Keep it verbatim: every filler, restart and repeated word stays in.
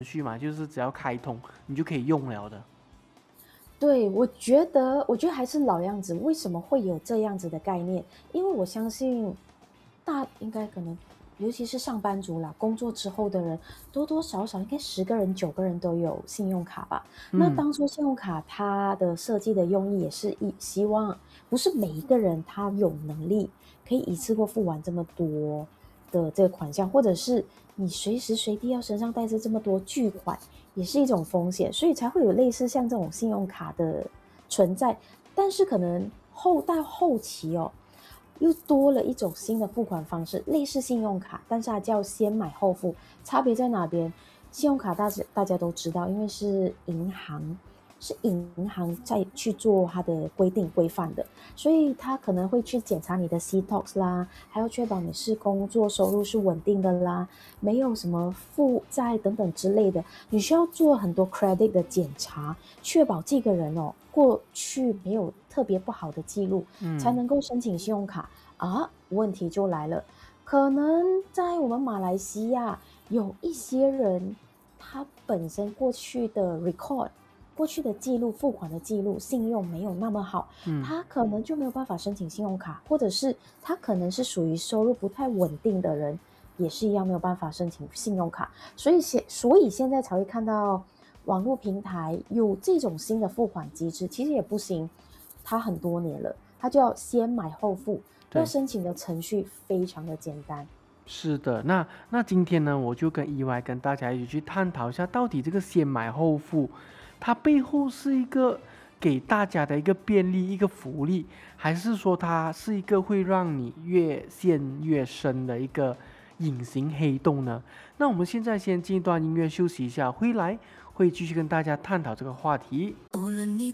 序嘛，就是只要开通你就可以用了的。 对，我觉得，我觉得还是老样子。为什么会有这样子的概念？因为我相信，大应该可能，尤其是上班族啦，工作之后的人，多多少少应该十个人九个人都有信用卡吧。那嗯， 当初信用卡它的设计的用意也是一希望，不是每一个人他有能力可以一次过付完这么多的这个款项，或者是你随时随地要身上带着这么多巨款。也是一种风险，所以才会有类似像这种信用卡的存在。但是可能后到后期哦，又多了一种新的付款方式，类似信用卡，但是它叫先买后付。差别在哪边？信用卡大家大家都知道，因为是银行是银行在去做它的规定规范的，所以它可能会去检查你的 C T O X 啦，还要确保你是工作收入是稳定的啦，没有什么负债等等之类的，你需要做很多 credit 的检查，确保这个人哦过去没有特别不好的记录，才嗯， 能够申请信用卡啊。问题就来了，可能在我们马来西亚有一些人，他本身过去的 record。过去的记录、付款的记录、信用没有那么好， 嗯， 他可能就没有办法申请信用卡，或者是他可能是属于收入不太稳定的人，也是一样没有办法申请信用卡。所以现所以现在才会看到网络平台有这种新的付款机制，其实也不行，它很多年了，它就要先买后付，要对。 申请的程序非常的简单。 是的，那那今天呢，我就跟 E Y 跟大家一起去探讨一下，到底这个先买后付，它背后是一个给大家的一个便利、一个福利，还是说它是一个会让你越陷越深的一个隐形黑洞呢？那我们现在先进一段音乐休息一下，回来会继续跟大家探讨这个话题。无论你